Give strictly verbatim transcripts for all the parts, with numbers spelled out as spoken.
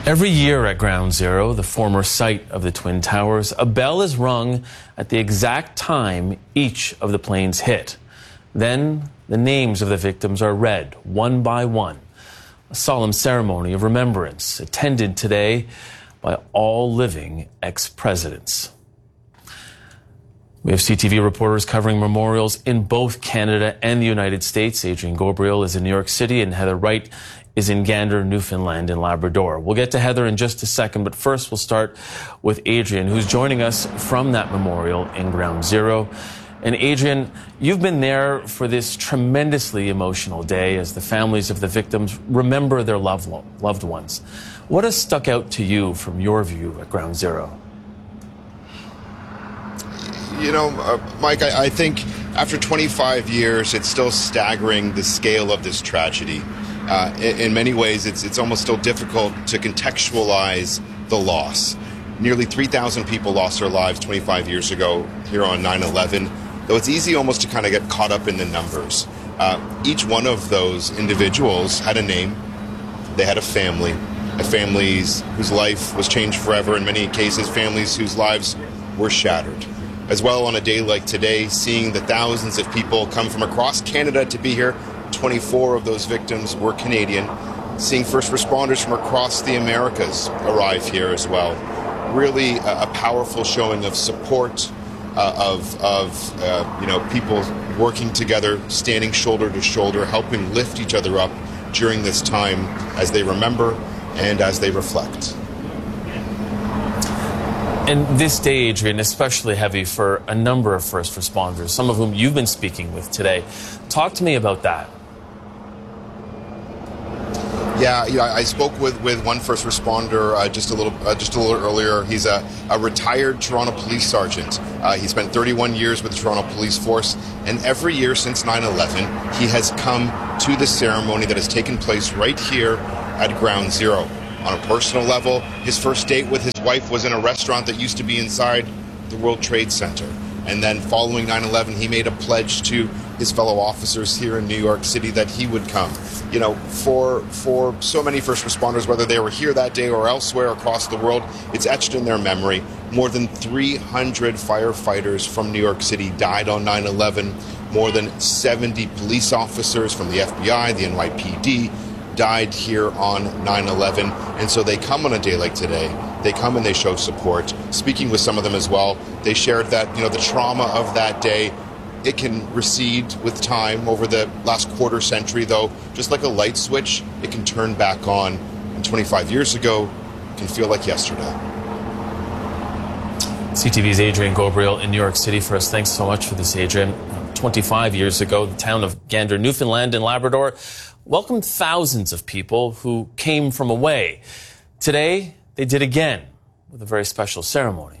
Every year at Ground Zero, the former site of the Twin Towers, a bell is rung at the exact time each of the planes hit. Then the names of the victims are read one by one. A solemn ceremony of remembrance attended today by all living ex-presidents. We have C T V reporters covering memorials in both Canada and the United States. Adrian Gabriel is in New York City and Heather Wright is in Gander, Newfoundland and Labrador. We'll get to Heather in just a second, but first we'll start with Adrian, who's joining us from that memorial in Ground Zero. And Adrian, you've been there for this tremendously emotional day as the families of the victims remember their loved loved ones. What has stuck out to you from your view at Ground Zero? You know, uh, Mike, I, I think after twenty-five years, it's still staggering the scale of this tragedy. Uh, in, in many ways, it's it's almost still difficult to contextualize the loss. Nearly three thousand people lost their lives twenty-five years ago here on nine eleven, though it's easy almost to kind of get caught up in the numbers. Uh, each one of those individuals had a name, they had a family, a families whose life was changed forever, in many cases, families whose lives were shattered. As well, on a day like today, seeing the thousands of people come from across Canada to be here, twenty-four of those victims were Canadian. Seeing first responders from across the Americas arrive here as well. Really a, a powerful showing of support, uh, of, of uh, you know, people working together, standing shoulder to shoulder, helping lift each other up during this time as they remember and as they reflect. And this day, Adrian, especially heavy for a number of first responders, some of whom you've been speaking with today. Talk to me about that. Yeah, you know, I spoke with, with one first responder uh, just a little uh, just a little earlier. He's a, a retired Toronto police sergeant. Uh, he spent thirty-one years with the Toronto Police Force, and every year since nine eleven, he has come to the ceremony that has taken place right here at Ground Zero. On a personal level, his first date with his wife was in a restaurant that used to be inside the World Trade Center. And then following nine eleven, he made a pledge to his fellow officers here in New York City that he would come. You know, for for so many first responders, whether they were here that day or elsewhere across the world, it's etched in their memory. More than three hundred firefighters from New York City died on nine eleven. More than seventy police officers from the F B I, the N Y P D, died here on nine eleven. And so they come on a day like today. They come and they show support. Speaking with some of them as well, they shared that, you know, the trauma of that day, it can recede with time over the last quarter century, though. Just like a light switch, it can turn back on. And twenty-five years ago, it can feel like yesterday. C T V's Adrian Gabriel in New York City for us. Thanks so much for this, Adrian. twenty-five years ago, the town of Gander, Newfoundland and Labrador welcomed thousands of people who came from away. Today, they did again with a very special ceremony.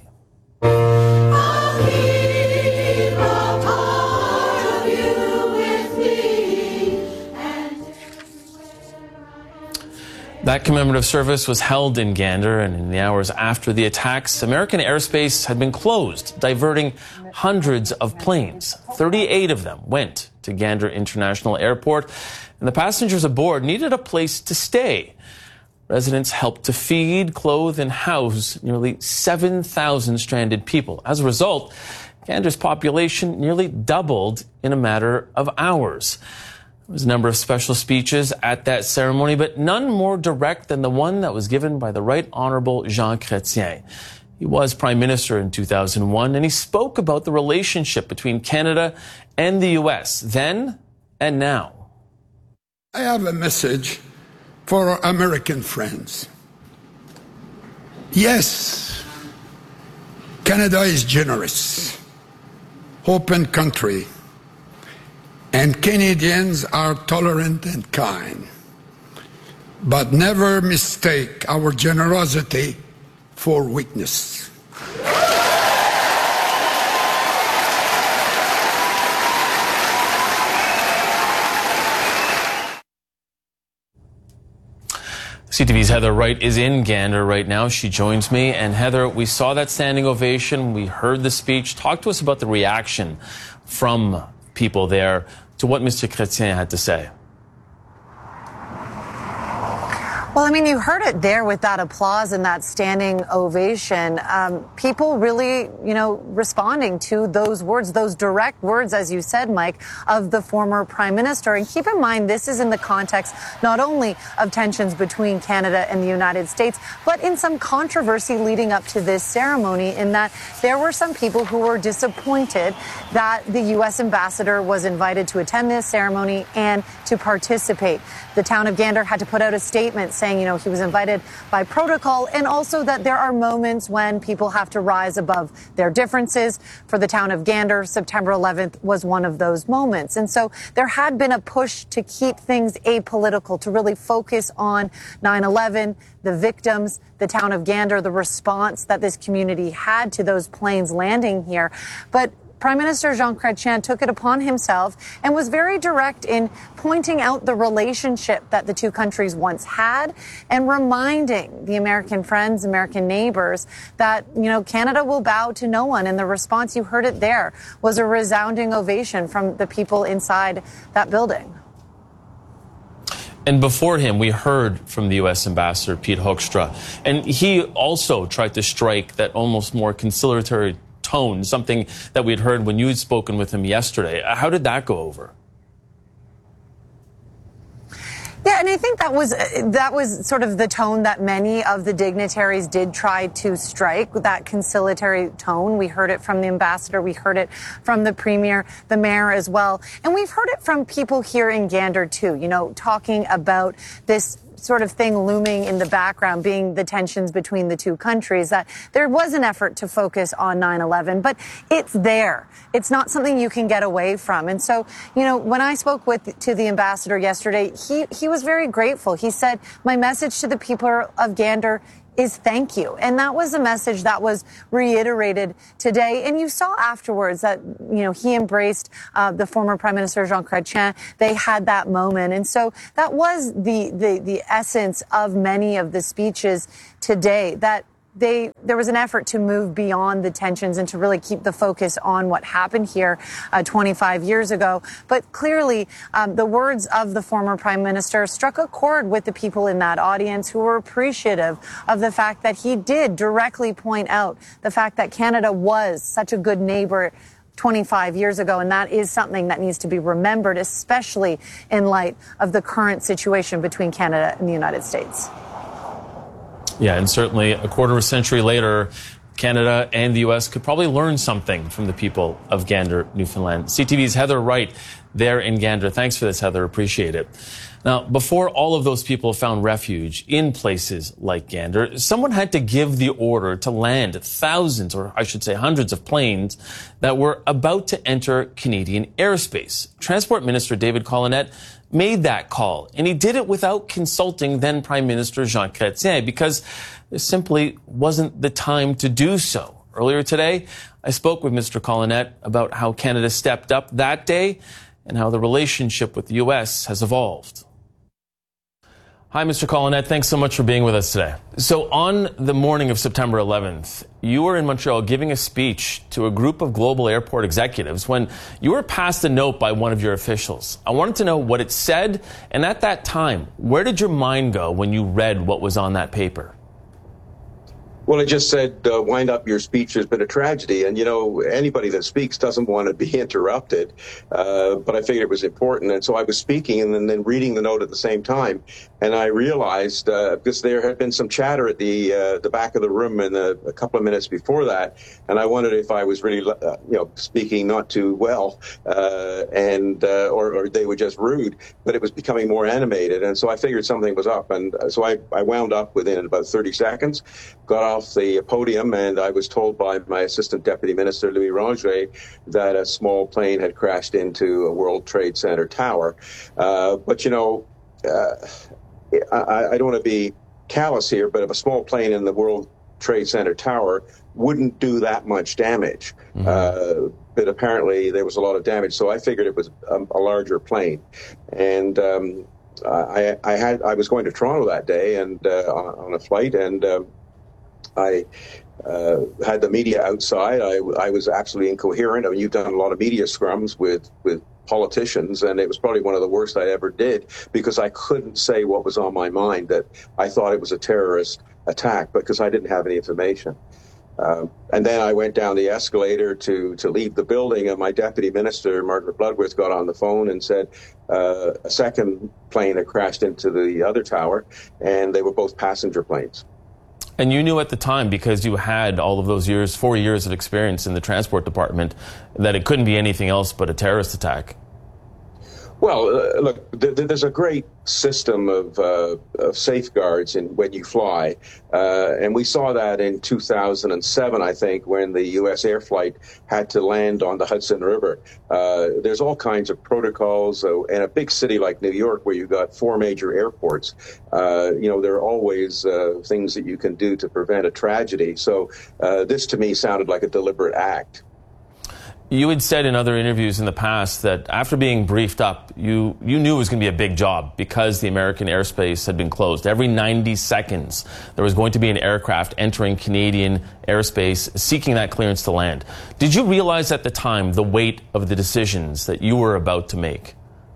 That commemorative service was held in Gander, and in the hours after the attacks, American airspace had been closed, diverting hundreds of planes. thirty-eight of them went to Gander International Airport, and the passengers aboard needed a place to stay. Residents helped to feed, clothe, and house nearly seven thousand stranded people. As a result, Gander's population nearly doubled in a matter of hours. There was a number of special speeches at that ceremony, but none more direct than the one that was given by the Right Honorable Jean Chrétien. He was Prime Minister in two thousand one, and he spoke about the relationship between Canada and the U S then and now. I have a message for our American friends. Yes, Canada is generous, open country, and Canadians are tolerant and kind. But never mistake our generosity for weakness. C T V's Heather Wright is in Gander right now. She joins me. And Heather, we saw that standing ovation. We heard the speech. Talk to us about the reaction from people there to what Mister Chrétien had to say. Well, I mean, you heard it there with that applause and that standing ovation. Um, people really, you know, responding to those words, those direct words, as you said, Mike, of the former prime minister. And keep in mind, this is in the context not only of tensions between Canada and the United States, but in some controversy leading up to this ceremony, in that there were some people who were disappointed that the U S ambassador was invited to attend this ceremony and to participate. The town of Gander had to put out a statement saying, you know, he was invited by protocol, and also that there are moments when people have to rise above their differences. For the town of Gander, September eleventh was one of those moments. And so there had been a push to keep things apolitical, to really focus on nine eleven, the victims, the town of Gander, the response that this community had to those planes landing here. But Prime Minister Jean Chrétien took it upon himself and was very direct in pointing out the relationship that the two countries once had, and reminding the American friends, American neighbors, that, you know, Canada will bow to no one. And the response, you heard it there, was a resounding ovation from the people inside that building. And before him, we heard from the U S ambassador, Pete Hoekstra, and he also tried to strike that almost more conciliatory tone, something that we'd heard when you had spoken with him yesterday. How did that go over? Yeah, and I think that was that was sort of the tone that many of the dignitaries did try to strike, that conciliatory tone. We heard it from the ambassador, we heard it from the premier, the mayor as well. And we've heard it from people here in Gander too, you know, talking about this sort of thing looming in the background, being the tensions between the two countries, that there was an effort to focus on nine eleven, but it's there. It's not something you can get away from. And so, you know, when I spoke with to the ambassador yesterday, he, he was very grateful. He said, my message to the people of Gander is thank you. And that was a message that was reiterated today. And you saw afterwards that, you know, he embraced uh, the former Prime Minister Jean Chrétien. They had that moment. And so that was the, the, the essence of many of the speeches today, that They, there was an effort to move beyond the tensions and to really keep the focus on what happened here uh, twenty-five years ago. But clearly, um, the words of the former prime minister struck a chord with the people in that audience, who were appreciative of the fact that he did directly point out the fact that Canada was such a good neighbor twenty-five years ago. And that is something that needs to be remembered, especially in light of the current situation between Canada and the United States. Yeah, and certainly a quarter of a century later, Canada and the U S could probably learn something from the people of Gander, Newfoundland. C T V's Heather Wright there in Gander. Thanks for this, Heather. Appreciate it. Now, before all of those people found refuge in places like Gander, someone had to give the order to land thousands, or I should say hundreds of planes that were about to enter Canadian airspace. Transport Minister David Collenette made that call, and he did it without consulting then Prime Minister Jean Chrétien, because there simply wasn't the time to do so. Earlier today, I spoke with Mister Collenette about how Canada stepped up that day and how the relationship with the U S has evolved. Hi, Mister Collenette. Thanks so much for being with us today. So on the morning of September eleventh, you were in Montreal giving a speech to a group of global airport executives when you were passed a note by one of your officials. I wanted to know what it said, and at that time, where did your mind go when you read what was on that paper? Well, it just said, uh, wind up, your speech has been a tragedy. And, you know, anybody that speaks doesn't want to be interrupted. Uh, but I figured it was important. And so I was speaking and then, then reading the note at the same time. And I realized, uh, because there had been some chatter at the uh, the back of the room in the, a couple of minutes before that. And I wondered if I was really, uh, you know, speaking not too well, uh, and uh, or, or they were just rude. But it was becoming more animated. And so I figured something was up. And so I, I wound up within about thirty seconds, got off the podium, and I was told by my Assistant Deputy Minister, Louis Rangier, that a small plane had crashed into a World Trade Center tower. Uh, but, you know, uh, I, I don't want to be callous here, but if a small plane in the World Trade Center tower wouldn't do that much damage. Mm-hmm. Uh, but apparently there was a lot of damage, so I figured it was a, a larger plane. And um, I, I had I was going to Toronto that day and uh, on, on a flight, and uh, I uh, had the media outside. I, I was absolutely incoherent. I mean, you've done a lot of media scrums with, with politicians, and it was probably one of the worst I ever did because I couldn't say what was on my mind, that I thought it was a terrorist attack because I didn't have any information. Um, and then I went down the escalator to, to leave the building, and my deputy minister, Margaret Bloodworth, got on the phone and said uh, a second plane had crashed into the other tower, and they were both passenger planes. And you knew at the time, because you had all of those years, four years of experience in the transport department, that it couldn't be anything else but a terrorist attack. Well, uh, look, th- th- there's a great system of, uh, of safeguards in when you fly, uh, and we saw that in two thousand seven, I think, when the U S Air Flight had to land on the Hudson River. Uh, there's all kinds of protocols, uh, in a big city like New York, where you've got four major airports. Uh, you know, there are always uh, things that you can do to prevent a tragedy. So uh, this, to me, sounded like a deliberate act. You had said in other interviews in the past that after being briefed up, you, you knew it was going to be a big job because the American airspace had been closed. Every ninety seconds, there was going to be an aircraft entering Canadian airspace seeking that clearance to land. Did you realize at the time the weight of the decisions that you were about to make?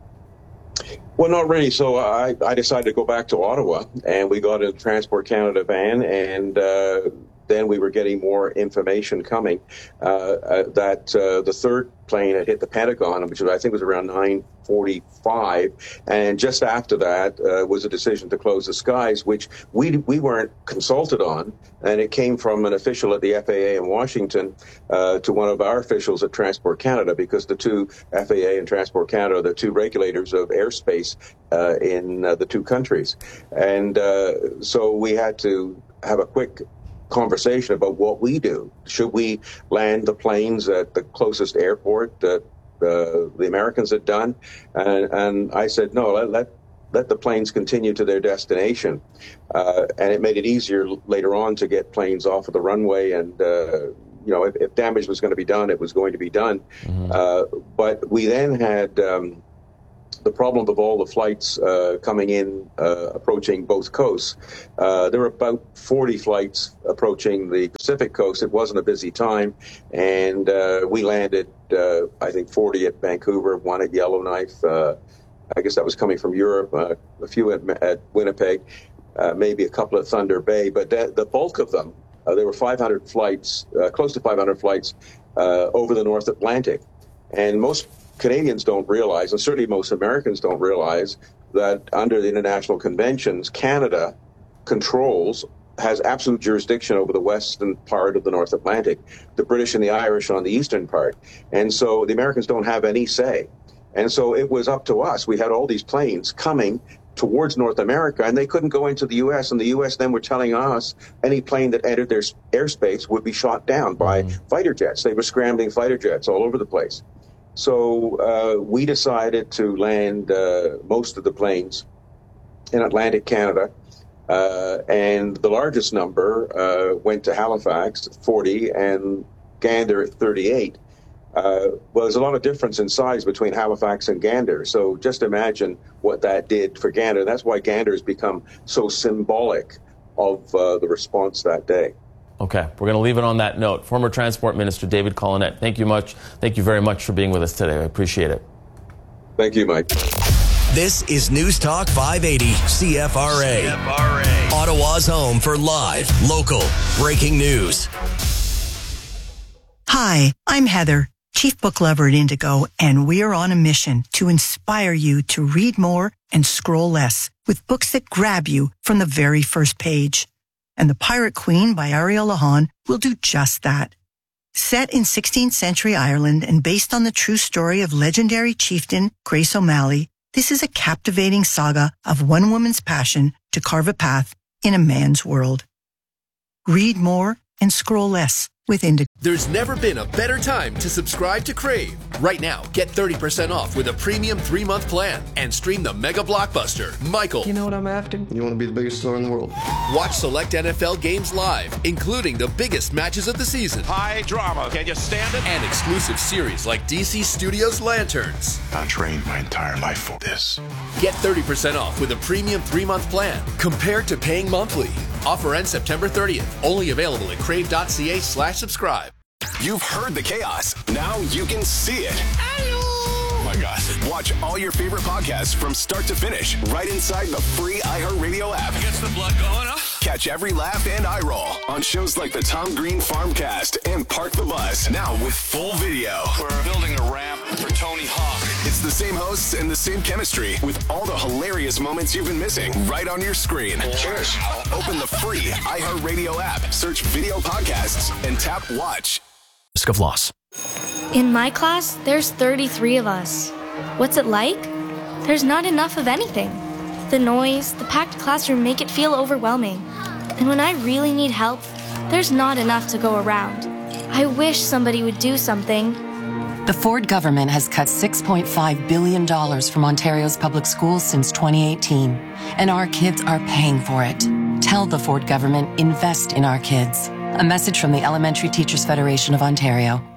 Well, not really. So I, I decided to go back to Ottawa, and we got in a Transport Canada van, and uh, then we were getting more information coming uh, uh, that uh, the third plane had hit the Pentagon, which I think was around nine forty-five. And just after that uh, was a decision to close the skies, which we we weren't consulted on. And it came from an official at the F A A in Washington uh, to one of our officials at Transport Canada, because the two F A A and Transport Canada are the two regulators of airspace uh, in uh, the two countries. And uh, so we had to have a quick conversation about what we do. Should we land the planes at the closest airport that uh, the Americans had done? And, and I said, no, let, let let the planes continue to their destination. Uh, and it made it easier later on to get planes off of the runway. And, uh, you know, if, if damage was going to be done, it was going to be done. Mm-hmm. Uh, but we then had um, the problem of all the flights uh, coming in, uh, approaching both coasts. Uh, there were about forty flights approaching the Pacific coast. It wasn't a busy time, and uh, we landed, uh, I think, forty at Vancouver, one at Yellowknife. Uh, I guess that was coming from Europe, uh, a few at, at Winnipeg, uh, maybe a couple at Thunder Bay, but that, the bulk of them, uh, there were five hundred flights, uh, close to five hundred flights uh, over the North Atlantic. And most Canadians don't realize, and certainly most Americans don't realize, that under the international conventions, Canada controls, has absolute jurisdiction over the western part of the North Atlantic, the British and the Irish on the eastern part. And so the Americans don't have any say. And so it was up to us. We had all these planes coming towards North America, and they couldn't go into the U S, and the U S then were telling us any plane that entered their airspace would be shot down by mm. fighter jets. They were scrambling fighter jets all over the place. So uh, we decided to land uh, most of the planes in Atlantic Canada, uh, and the largest number uh, went to Halifax, forty, and Gander at thirty-eight. Uh, well, there's a lot of difference in size between Halifax and Gander, so just imagine what that did for Gander. That's why Gander has become so symbolic of uh, the response that day. Okay, we're going to leave it on that note. Former Transport Minister David Collenette, thank you much. Thank you very much for being with us today. I appreciate it. Thank you, Mike. This is News Talk five eighty C F R A. C F R A. Ottawa's home for live, local, breaking news. Hi, I'm Heather, Chief Book Lover at Indigo, and we're on a mission to inspire you to read more and scroll less with books that grab you from the very first page. And The Pirate Queen by Ariel Lahan will do just that. Set in sixteenth century Ireland and based on the true story of legendary chieftain Grace O'Malley, this is a captivating saga of one woman's passion to carve a path in a man's world. Read more and scroll less with Indigo. There's never been a better time to subscribe to Crave. Right now, get thirty percent off with a premium three-month plan and stream the mega blockbuster, Michael. You know what I'm after? You want to be the biggest star in the world. Watch select N F L games live, including the biggest matches of the season. High drama. Can you stand it? And exclusive series like D C Studios' Lanterns. I trained my entire life for this. Get thirty percent off with a premium three-month plan compared to paying monthly. Offer ends September thirtieth. Only available at crave.ca slash subscribe. You've heard the chaos. Now you can see it. Hello. My among us. Watch all your favorite podcasts from start to finish right inside the free iHeartRadio app. Gets the blood going, huh? Catch every laugh and eye roll on shows like the Tom Green Farmcast and Park the Bus, now with full video. We're building a ramp for Tony Hawk. It's the same hosts and the same chemistry with all the hilarious moments you've been missing right on your screen. Cheers. Open the free iHeartRadio app, search video podcasts, and tap watch. Risk of loss. In my class, there's thirty-three of us. What's it like? There's not enough of anything. The noise, the packed classroom make it feel overwhelming. And when I really need help, there's not enough to go around. I wish somebody would do something. The Ford government has cut six point five billion dollars from Ontario's public schools since twenty eighteen, and our kids are paying for it. Tell the Ford government, invest in our kids. A message from the Elementary Teachers Federation of Ontario.